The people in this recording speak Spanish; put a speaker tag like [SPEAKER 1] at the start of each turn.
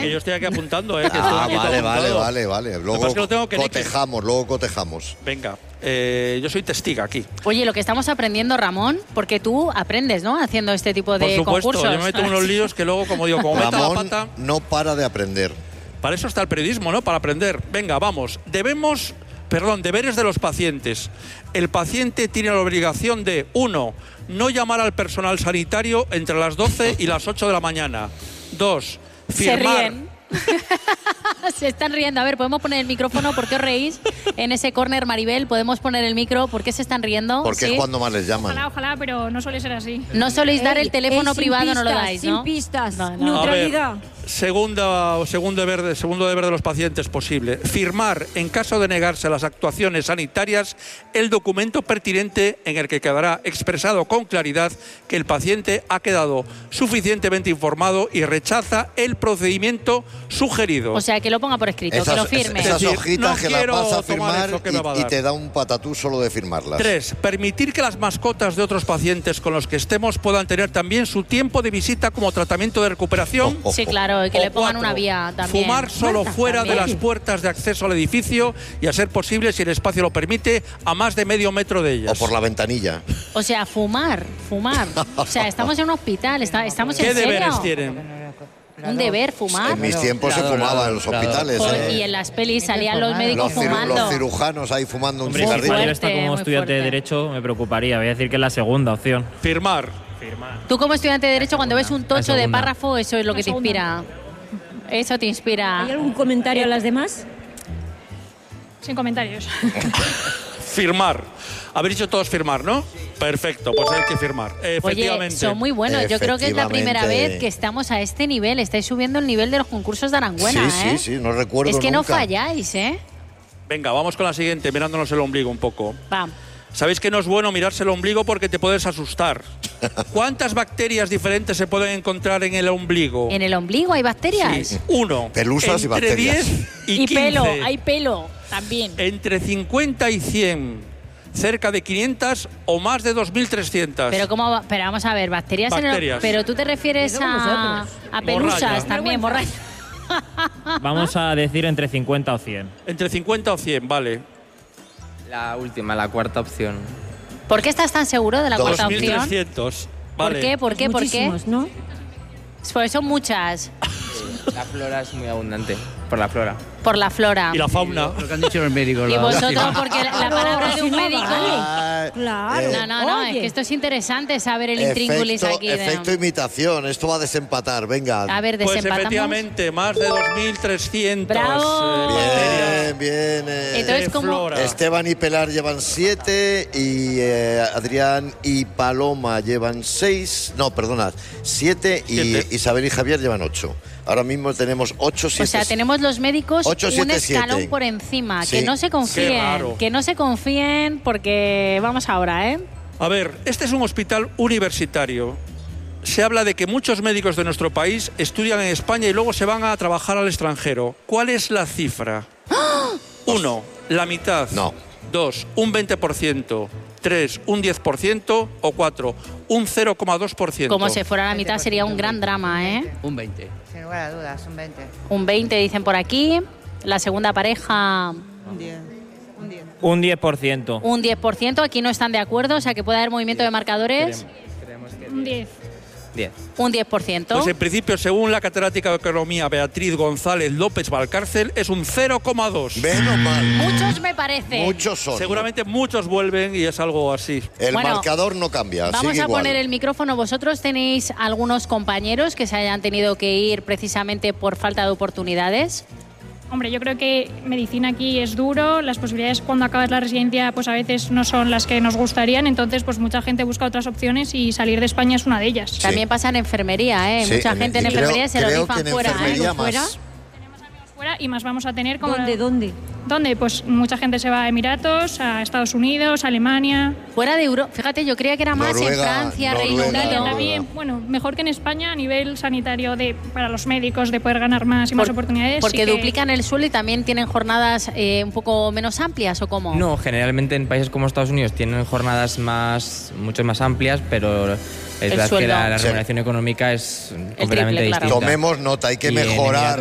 [SPEAKER 1] Que yo estoy aquí apuntando, que
[SPEAKER 2] vale. Luego cotejamos.
[SPEAKER 1] Venga, yo soy testigo aquí.
[SPEAKER 3] Oye, lo que estamos aprendiendo, Ramón, porque tú aprendes, ¿no? Haciendo este tipo de concursos.
[SPEAKER 1] Por supuesto, yo me meto en unos líos que luego, como digo, como meta la pata...
[SPEAKER 2] no para de aprender.
[SPEAKER 1] Para eso está el periodismo, ¿no? Para aprender. Venga, vamos. Deberes de los pacientes. El paciente tiene la obligación de, 1, no llamar al personal sanitario entre las 12 y las 8 de la mañana. 2, firmar...
[SPEAKER 3] Se ríen. Se están riendo. A ver, ¿podemos poner el micrófono? ¿Por qué os reís? En ese córner, Maribel, ¿podemos poner el micro? ¿Por qué se están riendo?
[SPEAKER 2] Porque es cuando más les llaman.
[SPEAKER 4] Ojalá, pero no suele ser así.
[SPEAKER 3] No soléis dar el teléfono privado, pistas, no lo dais, ¿no?
[SPEAKER 5] Sin pistas,
[SPEAKER 3] no.
[SPEAKER 5] neutralidad.
[SPEAKER 1] A ver, segundo deber de los pacientes posible. Firmar, en caso de negarse a las actuaciones sanitarias, el documento pertinente en el que quedará expresado con claridad que el paciente ha quedado suficientemente informado y rechaza el procedimiento sugerido.
[SPEAKER 3] O sea, que lo ponga por escrito, que lo firme.
[SPEAKER 2] Esas hojitas que las vas a firmar y te da un patatús solo de firmarlas.
[SPEAKER 1] 3. Permitir que las mascotas de otros pacientes con los que estemos puedan tener también su tiempo de visita como tratamiento de recuperación.
[SPEAKER 3] Sí, claro, que le pongan 4, una vía también.
[SPEAKER 1] Fumar solo fuera de las puertas de acceso al edificio y, a ser posible, si el espacio lo permite, a más de medio metro de ellas.
[SPEAKER 2] O por la ventanilla.
[SPEAKER 3] O sea, fumar. O sea, estamos en un hospital, estamos en serio.
[SPEAKER 1] ¿Qué deberes tienen?
[SPEAKER 3] Un deber, fumar.
[SPEAKER 2] En mis tiempos se fumaba en los hospitales.
[SPEAKER 3] Y en las pelis salían los médicos fumando.
[SPEAKER 2] Los cirujanos ahí fumando un cigarrillo.
[SPEAKER 6] Si está como estudiante de Derecho, me preocuparía. Voy a decir que es la segunda opción.
[SPEAKER 1] Firmar.
[SPEAKER 3] Tú, como estudiante de Derecho, cuando ves un tocho de párrafo, eso es lo que te inspira. Eso te inspira.
[SPEAKER 5] ¿Hay algún comentario a las demás?
[SPEAKER 4] Sin comentarios.
[SPEAKER 1] Firmar. Habéis dicho todos firmar, ¿no? Perfecto, pues hay que firmar. Efectivamente.
[SPEAKER 3] Oye, son muy buenos. Yo creo que es la primera vez que estamos a este nivel. Estáis subiendo el nivel de los concursos de Aranguena,
[SPEAKER 2] Sí, no recuerdo
[SPEAKER 3] Es que
[SPEAKER 2] nunca.
[SPEAKER 3] no falláis, ¿eh?
[SPEAKER 1] Venga, vamos con la siguiente, mirándonos el ombligo un poco.
[SPEAKER 3] Va.
[SPEAKER 1] Sabéis que no es bueno mirarse el ombligo porque te puedes asustar. ¿Cuántas bacterias diferentes se pueden encontrar en el ombligo?
[SPEAKER 3] ¿En el ombligo hay bacterias?
[SPEAKER 1] Sí. 1.
[SPEAKER 2] Pelusas y bacterias.
[SPEAKER 1] 10 y 15.
[SPEAKER 3] Pelo, hay pelo también.
[SPEAKER 1] Entre 50 y 100. Cerca de 500 o más de 2.300.
[SPEAKER 3] Pero vamos a ver, bacterias. Pero tú te refieres a pelusas también, morralla.
[SPEAKER 6] Vamos a decir entre 50 o 100.
[SPEAKER 1] Entre 50 o 100, vale.
[SPEAKER 7] La última, la cuarta opción.
[SPEAKER 3] ¿Por qué estás tan seguro de la cuarta opción?
[SPEAKER 1] 2.300. Vale.
[SPEAKER 3] ¿Por qué?
[SPEAKER 5] Muchísimos, ¿no?
[SPEAKER 3] Pues son muchas.
[SPEAKER 7] La flora es muy abundante, por la flora.
[SPEAKER 3] Por la flora.
[SPEAKER 1] Y la fauna.
[SPEAKER 8] Lo que han dicho los médicos.
[SPEAKER 3] Y vosotros, porque la palabra de un médico...
[SPEAKER 5] Claro.
[SPEAKER 3] No, es que esto es interesante saber el intríngulis aquí.
[SPEAKER 2] Efecto imitación, esto va a desempatar, venga.
[SPEAKER 3] A ver,
[SPEAKER 1] pues
[SPEAKER 3] desempatamos.
[SPEAKER 1] Efectivamente, más de 2.300.
[SPEAKER 3] ¡Bravo!
[SPEAKER 2] Bien.
[SPEAKER 3] Entonces, ¿cómo?
[SPEAKER 2] Esteban y Pelar llevan 7 y Adrián y Paloma llevan 6. No, perdona, 7 y Isabel y Javier llevan 8. Ahora mismo tenemos 8, 7.
[SPEAKER 3] O sea, tenemos los médicos
[SPEAKER 2] 8, 7,
[SPEAKER 3] un escalón
[SPEAKER 2] 7.
[SPEAKER 3] por encima.
[SPEAKER 2] Sí.
[SPEAKER 3] Que no se confíen. Que no se confíen porque vamos ahora, ¿eh?
[SPEAKER 1] A ver, este es un hospital universitario. Se habla de que muchos médicos de nuestro país estudian en España y luego se van a trabajar al extranjero. ¿Cuál es la cifra? 1, la mitad.
[SPEAKER 2] No.
[SPEAKER 1] 2, un 20%. 3, un 10%. O 4, un 0,2%.
[SPEAKER 3] Como si fuera la mitad sería un gran drama, ¿eh?
[SPEAKER 8] Un 20.
[SPEAKER 9] Sin lugar a dudas, un 20.
[SPEAKER 3] Un 20 dicen por aquí. La segunda pareja...
[SPEAKER 9] Un 10.
[SPEAKER 6] Un 10%.
[SPEAKER 3] Un 10%. Aquí no están de acuerdo, o sea que puede haber movimiento de marcadores.
[SPEAKER 7] Creemos que
[SPEAKER 4] Un 10.
[SPEAKER 7] 10.
[SPEAKER 3] Un 10%.
[SPEAKER 1] Pues en principio, según la catedrática de Economía Beatriz González López Valcárcel, es un 0,2.
[SPEAKER 2] Menos mal.
[SPEAKER 3] Muchos me parece.
[SPEAKER 2] Muchos son.
[SPEAKER 1] Seguramente muchos vuelven y es algo así.
[SPEAKER 2] El marcador no cambia.
[SPEAKER 3] Vamos
[SPEAKER 2] sigue
[SPEAKER 3] a
[SPEAKER 2] igual.
[SPEAKER 3] poner el micrófono. ¿Vosotros tenéis algunos compañeros que se hayan tenido que ir precisamente por falta de oportunidades?
[SPEAKER 4] Hombre, yo creo que medicina aquí es duro, las posibilidades cuando acabas la residencia pues a veces no son las que nos gustarían, entonces pues mucha gente busca otras opciones y salir de España es una de ellas.
[SPEAKER 3] También pasa en enfermería, ¿eh?
[SPEAKER 2] Sí,
[SPEAKER 3] mucha gente en enfermería se lo rifan fuera.
[SPEAKER 4] Fuera y más vamos a tener como...
[SPEAKER 5] ¿Dónde?
[SPEAKER 4] ¿Dónde? Pues mucha gente se va a Emiratos, a Estados Unidos, a Alemania.
[SPEAKER 3] Fuera de Europa, fíjate, yo creía que era más en Francia, Reino Unido.
[SPEAKER 4] También, bueno, mejor que en España a nivel sanitario para los médicos de poder ganar más y más oportunidades.
[SPEAKER 3] Porque duplican el sueldo y también tienen jornadas un poco menos amplias, ¿o cómo?
[SPEAKER 7] No, generalmente en países como Estados Unidos tienen jornadas mucho más amplias, pero es verdad que la remuneración económica es completamente distinta.
[SPEAKER 2] Tomemos nota, hay que mejorar